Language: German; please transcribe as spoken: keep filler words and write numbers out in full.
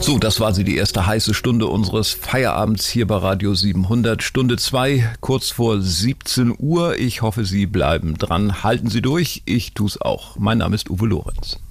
So, das war sie, die erste heiße Stunde unseres Feierabends hier bei Radio siebenhundert. Stunde zwei, kurz vor siebzehn Uhr. Ich hoffe, Sie bleiben dran. Halten Sie durch, ich tu's auch. Mein Name ist Uwe Lorenz.